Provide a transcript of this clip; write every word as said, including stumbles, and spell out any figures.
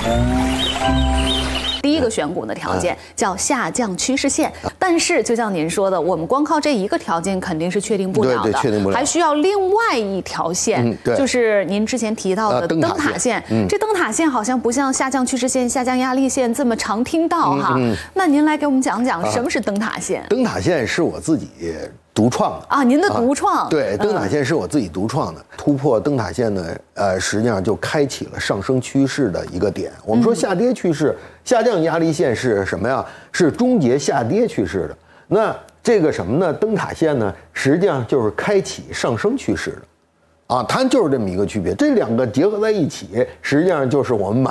第一个选股的条件叫下降趋势线，但是就像您说的，我们光靠这一个条件肯定是确定不了的， 对对确定不了， 还需要另外一条线， 嗯、对就是您之前提到的灯塔线。 嗯、 这灯塔线好像不像下降趋势线、下降压力线这么常听到哈。嗯嗯、那您来给我们讲讲什么是灯塔线？ 啊、灯塔线是我自己独创的啊，您的独创。 啊、对，灯塔线是我自己独创的。嗯、突破灯塔线呢，呃，实际上就开启了上升趋势的一个点。我们说下跌趋势、嗯、下降压力线是什么呀？是终结下跌趋势的。那这个什么呢？灯塔线呢，实际上就是开启上升趋势的。啊，它就是这么一个区别。这两个结合在一起，实际上就是我们买